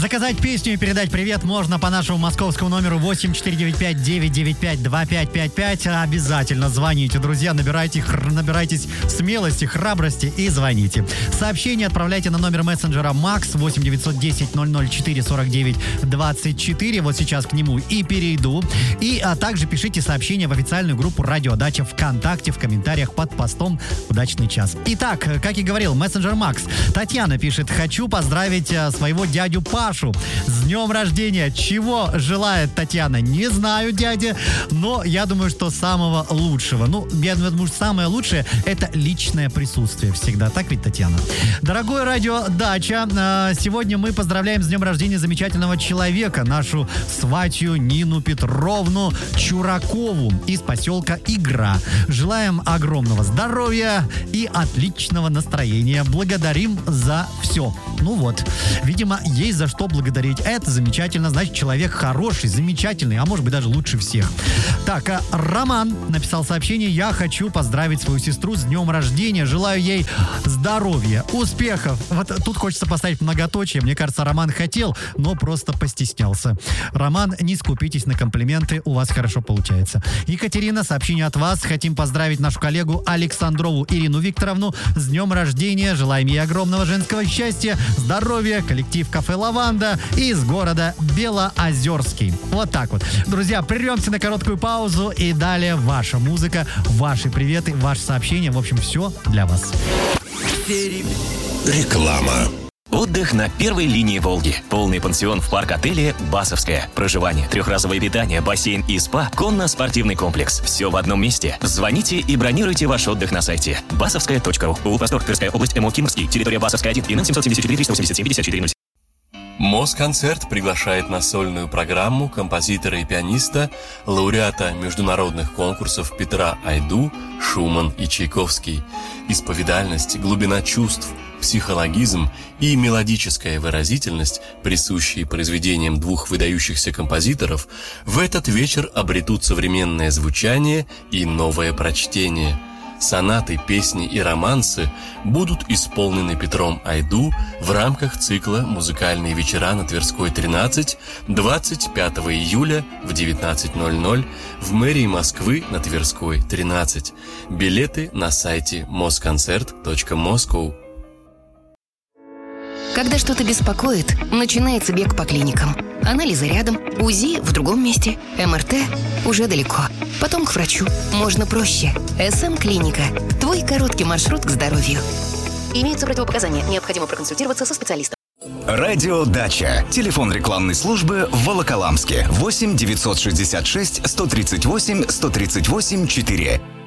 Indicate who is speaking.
Speaker 1: Заказать песню и передать привет можно по нашему московскому номеру 8495-995-2555. Обязательно звоните, друзья, набирайтесь смелости, храбрости и звоните. Сообщение отправляйте на номер мессенджера Max 8910-004-49-24. Вот сейчас к нему и перейду. А также пишите сообщение в официальную группу «Радио Дача» ВКонтакте в комментариях под постом «Удачный час». Итак, как и говорил, мессенджер Макс. Татьяна пишет: хочу поздравить своего дядю Пашу с днем рождения. Чего желает Татьяна, не знаю, дядя, но я думаю, что самого лучшего. Ну, я думаю, что самое лучшее — это личное присутствие всегда. Так ведь, Татьяна? Дорогой радио Дача, сегодня мы поздравляем с днем рождения замечательного человека, нашу сватью Нину Петровну Чуракову из поселка Игра. Желаем огромного здоровья и отличного настроения. Благодарим за все. Ну вот, видимо, есть за что благодарить. Это замечательно, значит, человек хороший, замечательный, а может быть даже лучше всех. Так, Роман написал сообщение: я хочу поздравить свою сестру с днем рождения. Желаю ей здоровья, успехов. Вот тут хочется поставить многоточие. Мне кажется, Роман хотел, но просто постеснялся. Роман, не скупитесь на комплименты, у вас хорошо получается. Екатерина, сообщение от вас. Хотим поздравить нашу коллегу Александрову Ирину Викторовну с днем рождения. Желаем ей огромного женского счастья, здоровья, коллектив кафе «Лаванда» из города Белоозерский. Вот так вот. Друзья, прервемся на короткую паузу, и далее ваша музыка, ваши приветы, ваши сообщения. В общем, все для вас.
Speaker 2: Реклама.
Speaker 3: Отдых на первой линии Волги. Полный пансион в парк-отеле «Басовская». Проживание, трехразовое питание, бассейн и спа, конно-спортивный комплекс. Все в одном месте. Звоните и бронируйте ваш отдых на сайте basovskaya.ru. Улус-Простор, Тверская область, МО Кимрский, территория Басовская 1, ИНН 774-387-54-07.
Speaker 4: Москонцерт приглашает на сольную программу композитора и пианиста, лауреата международных конкурсов Петра Айду, Шуман и Чайковский. Исповедальность, глубина чувств, психологизм и мелодическая выразительность, присущие произведениям двух выдающихся композиторов, в этот вечер обретут современное звучание и новое прочтение. Сонаты, песни и романсы будут исполнены Петром Айду в рамках цикла «Музыкальные вечера на Тверской 13» 25 июля в 19:00 в мэрии Москвы на Тверской 13. Билеты на сайте moskoncert.moscow.
Speaker 5: Когда что-то беспокоит, начинается бег по клиникам. Анализы рядом, УЗИ в другом месте, МРТ уже далеко. Потом к врачу. Можно проще. СМ-клиника. Твой короткий маршрут к здоровью. Имеются противопоказания. Необходимо проконсультироваться со специалистом.
Speaker 2: Радио Дача. Телефон рекламной службы в Волоколамске. 8 966 138 138 4.